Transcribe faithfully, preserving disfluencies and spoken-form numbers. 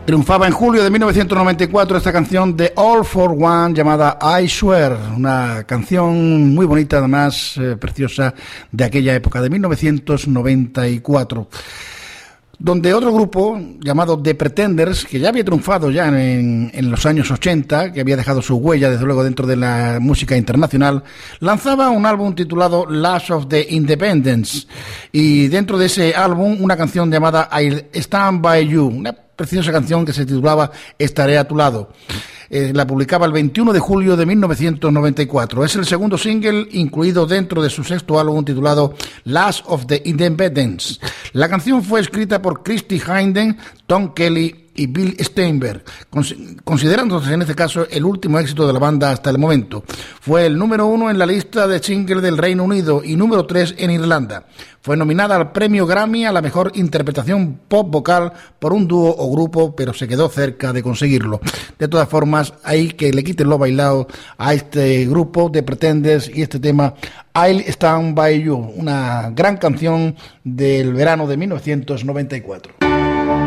Triunfaba en julio de mil novecientos noventa y cuatro esta canción de All for One llamada I Swear, una canción muy bonita, además eh, preciosa, de aquella época de mil novecientos noventa y cuatro. Donde otro grupo llamado The Pretenders, que ya había triunfado ya en, en los años ochenta, que había dejado su huella desde luego dentro de la música internacional, lanzaba un álbum titulado Last of the Independents, y dentro de ese álbum una canción llamada I'll Stand By You, una preciosa canción que se titulaba Estaré a tu lado. Eh, la publicaba el veintiuno de julio de mil novecientos noventa y cuatro. Es el segundo single incluido dentro de su sexto álbum titulado Last of the Independents. La canción fue escrita por Christy Hynde, Tom Kelly y Bill Steinberg, considerándose en este caso el último éxito de la banda hasta el momento. Fue el número uno en la lista de singles del Reino Unido y número tres en Irlanda. Fue nominada al premio Grammy a la mejor interpretación pop vocal por un dúo o grupo, pero se quedó cerca de conseguirlo. De todas formas, hay que le quiten lo bailado a este grupo de Pretenders y este tema I'll Stand By You, una gran canción del verano de mil novecientos noventa y cuatro.